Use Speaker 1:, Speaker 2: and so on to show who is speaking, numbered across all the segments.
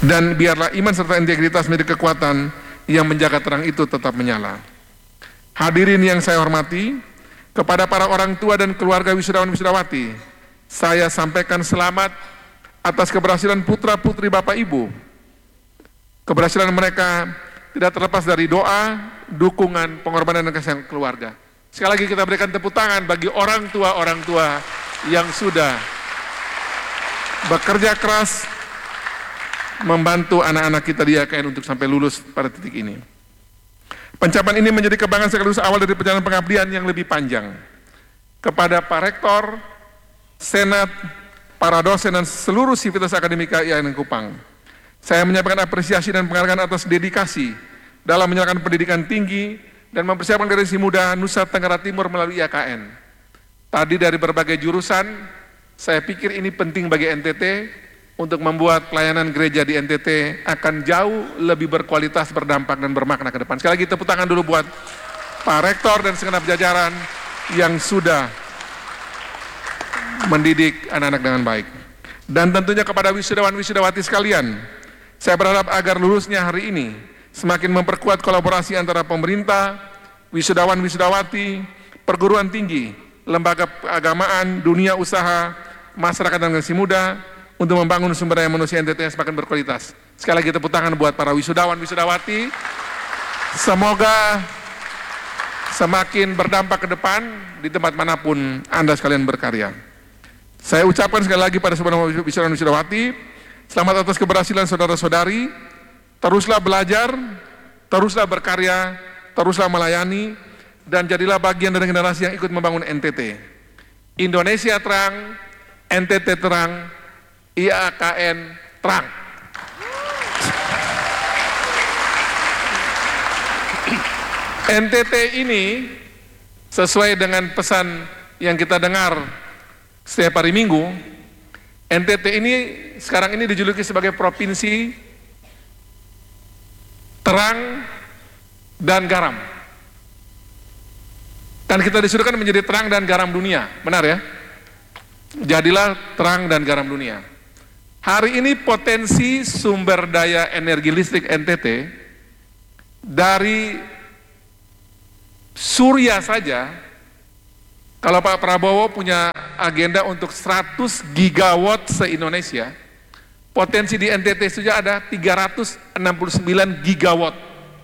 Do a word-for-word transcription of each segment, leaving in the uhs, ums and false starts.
Speaker 1: Dan biarlah iman serta integritas menjadi kekuatan yang menjaga terang itu tetap menyala. Hadirin yang saya hormati, kepada para orang tua dan keluarga wisudawan-wisudawati, saya sampaikan selamat atas keberhasilan putra-putri Bapak Ibu. Keberhasilan mereka tidak terlepas dari doa, dukungan, pengorbanan, dan kasih keluarga. Sekali lagi kita berikan tepuk tangan bagi orang tua-orang tua yang sudah bekerja keras membantu anak-anak kita di I A K N untuk sampai lulus pada titik ini. Pencapaian ini menjadi kebanggaan sekaligus awal dari perjalanan pengabdian yang lebih panjang. Kepada Pak Rektor, Senat, para dosen dan seluruh sivitas akademika I A K N Kupang, saya menyampaikan apresiasi dan penghargaan atas dedikasi dalam menjalankan pendidikan tinggi dan mempersiapkan generasi muda Nusa Tenggara Timur melalui I A K N. Tadi dari berbagai jurusan, saya pikir ini penting bagi N T T untuk membuat pelayanan gereja di N T T akan jauh lebih berkualitas, berdampak, dan bermakna ke depan. Sekali lagi tepuk tangan dulu buat Pak Rektor dan segenap jajaran yang sudah mendidik anak-anak dengan baik. Dan tentunya kepada wisudawan-wisudawati sekalian, saya berharap agar lulusnya hari ini semakin memperkuat kolaborasi antara pemerintah, wisudawan-wisudawati, perguruan tinggi, lembaga keagamaan, dunia usaha, masyarakat dan generasi muda, untuk membangun sumber daya manusia N T T yang semakin berkualitas. Sekali lagi tepuk tangan buat para wisudawan, wisudawati. Semoga semakin berdampak ke depan di tempat manapun Anda sekalian berkarya. Saya ucapkan sekali lagi pada semua wisudawan, wisudawati, selamat atas keberhasilan saudara-saudari. Teruslah belajar, teruslah berkarya, teruslah melayani, dan jadilah bagian dari generasi yang ikut membangun N T T. Indonesia terang, N T T terang, I A K N terang. N T T ini sesuai dengan pesan yang kita dengar setiap hari Minggu, N T T ini sekarang ini dijuluki sebagai provinsi terang dan garam. Kan kita disuruhkan menjadi terang dan garam dunia, benar ya? Jadilah terang dan garam dunia. Hari ini potensi sumber daya energi listrik N T T dari surya saja, kalau Pak Prabowo punya agenda untuk seratus gigawatt se-Indonesia, potensi di N T T saja ada tiga ratus enam puluh sembilan gigawatt.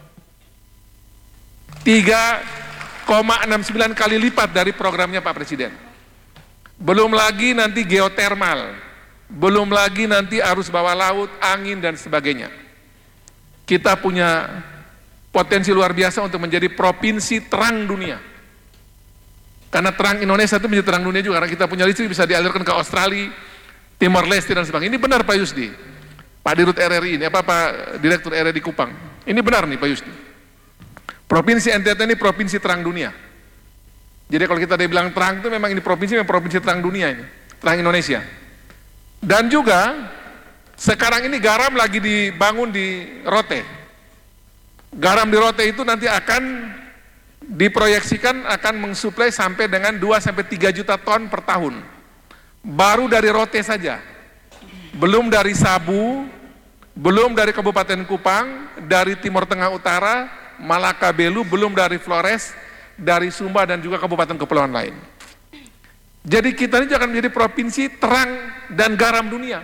Speaker 1: tiga koma enam sembilan kali lipat dari programnya Pak Presiden. Belum lagi nanti geotermal. Belum lagi nanti arus bawah laut, angin, dan sebagainya. Kita punya potensi luar biasa untuk menjadi provinsi terang dunia. Karena terang Indonesia itu menjadi terang dunia juga, karena kita punya listrik bisa dialirkan ke Australia, Timor Leste, dan sebagainya. Ini benar Pak Yusdi, Pak Dirut R R I ini, apa Pak Direktur R R I Kupang. Ini benar nih Pak Yusdi. Provinsi N T T ini provinsi terang dunia. Jadi kalau kita dibilang terang itu memang ini provinsi, memang provinsi terang dunia ini, terang Indonesia. Dan juga sekarang ini garam lagi dibangun di Rote. Garam di Rote itu nanti akan diproyeksikan akan mensuplai sampai dengan dua sampai tiga juta ton per tahun. Baru dari Rote saja. Belum dari Sabu, belum dari Kabupaten Kupang, dari Timur Tengah Utara, Malaka Belu, belum dari Flores, dari Sumba, dan juga kabupaten kepulauan lain. Jadi kita ini akan menjadi provinsi terang dan garam dunia.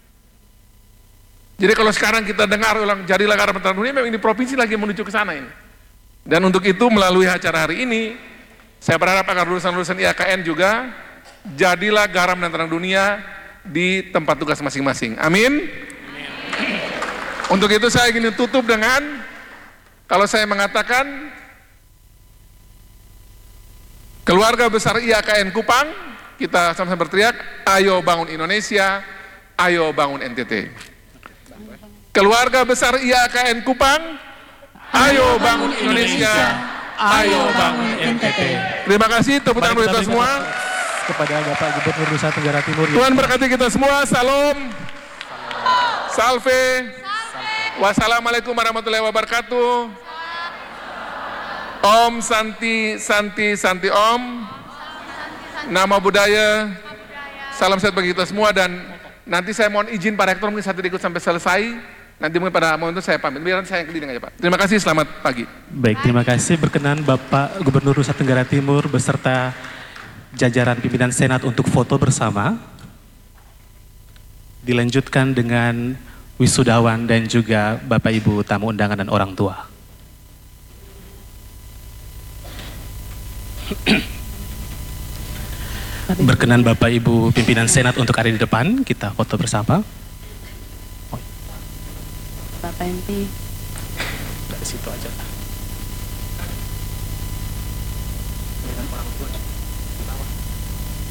Speaker 1: Jadi kalau sekarang kita dengar ulang jadilah garam terang dunia, memang ini provinsi lagi menuju ke sana ini. Dan untuk itu melalui acara hari ini, saya berharap agar lulusan-lulusan I A K N juga jadilah garam dan terang dunia di tempat tugas masing-masing. Amin. Amin. Untuk itu saya ingin tutup dengan, kalau saya mengatakan keluarga besar I A K N Kupang, kita sama-sama berteriak, ayo bangun Indonesia, ayo bangun N T T. Keluarga besar I A K N Kupang, ayo bangun Indonesia, ayo bangun N T T. Terima kasih, tepuk tangan untuk kita semua.
Speaker 2: Kepada Bapak Gubernur Nusa Tenggara Timur.
Speaker 1: Tuhan berkati kita semua, salam, salve, wassalamualaikum warahmatullahi wabarakatuh. Om Santi Santi Santi Om, nama budaya, salam sehat bagi kita semua. Dan nanti saya mohon izin Pak Rektor mungkin satu ikut sampai selesai. Nanti mungkin pada momentum saya pamit. Biar saya yang keliling aja Pak. Terima kasih, selamat pagi.
Speaker 2: Baik, terima kasih. Berkenan Bapak Gubernur Nusa Tenggara Timur beserta jajaran pimpinan Senat untuk foto bersama. Dilanjutkan dengan wisudawan dan juga Bapak Ibu tamu undangan dan orang tua. Berkenan Bapak Ibu pimpinan Senat untuk ada di depan, kita foto bersama.
Speaker 3: Bapak M P.
Speaker 2: Dari situ aja.